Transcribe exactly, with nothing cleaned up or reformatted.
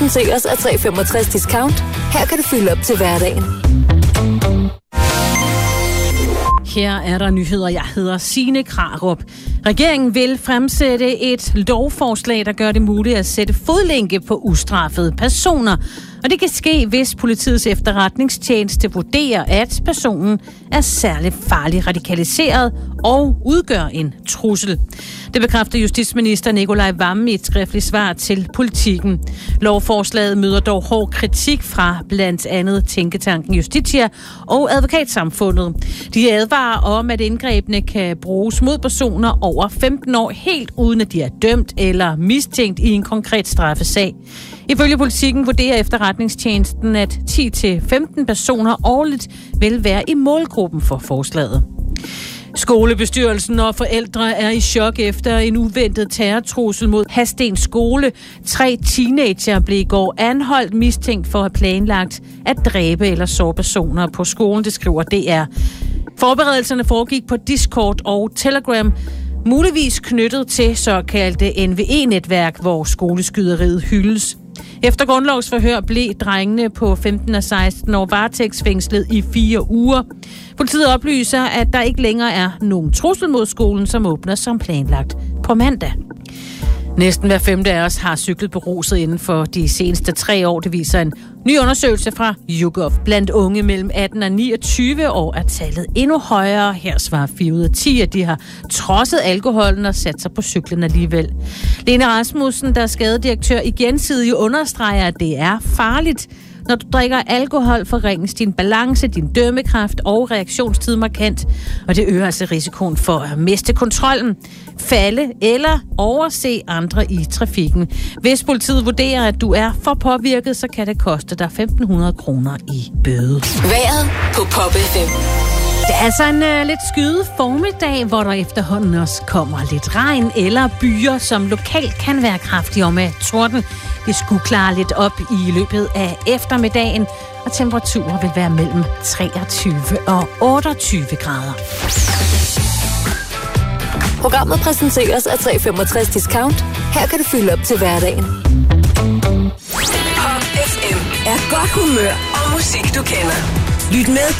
præsenteres af tre femogtres Discount. Her kan du fylde op til hverdagen. Her er der nyheder. Jeg hedder Signe Krarup. Regeringen vil fremsætte et lovforslag, der gør det muligt at sætte fodlænke på ustraffede personer. Og det kan ske, hvis politiets efterretningstjeneste vurderer, at personen er særligt farligt radikaliseret og udgør en trussel. Det bekræfter justitsminister Nicolai Wammen i et skriftligt svar til Politiken. Lovforslaget møder dog hård kritik fra blandt andet Tænketanken Justitia og Advokatsamfundet. De advarer om, at indgrebene kan bruges mod personer over femten år, helt uden at de er dømt eller mistænkt i en konkret straffesag. Ifølge Politiken vurderer efterretningstjenesten, at ti til femten personer årligt vil være i målgruppen for forslaget. Skolebestyrelsen og forældre er i chok efter en uventet terrortrussel mod Hadsten Skole. Tre teenager blev i går anholdt mistænkt for at have planlagt at dræbe eller såre personer på skolen, det skriver D R. Forberedelserne foregik på Discord og Telegram, muligvis knyttet til såkaldte N V E-netværk, hvor skoleskyderiet hyldes. Efter grundlovsforhør blev drengene på femten og seksten år varetægtsfængslet i fire uger. Politiet oplyser, at der ikke længere er nogen trussel mod skolen, som åbner som planlagt på mandag. Næsten hver femte af os har cyklet beruset inden for de seneste tre år. Det viser en ny undersøgelse fra YouGov. Blandt unge mellem atten og niogtyve år er tallet endnu højere. Her svarer fire ud af ti, at de har trodset alkoholen og sat sig på cyklen alligevel. Lene Rasmussen, der er skadedirektør i Gensidige, understreger, at det er farligt. Når du drikker alkohol, forringes din balance, din dømmekraft og reaktionstid markant, og det øger altså risikoen for at miste kontrollen, falde eller overse andre i trafikken. Hvis politiet vurderer, at du er for påvirket, så kan det koste dig femten hundrede kroner i bøde. Vejret på Pop F M. Det er altså en uh, lidt skyet formiddag, hvor der efterhånden også kommer lidt regn eller byer, som lokalt kan være kraftige og med torden. Det skulle klare lidt op i løbet af eftermiddagen, og temperaturer vil være mellem treogtyve og otteogtyve grader. Programmet præsenteres af tre femogtres Discount. Her kan du fylde op til hverdagen. Pop F M er godt humør og musik, du kender. Lyt med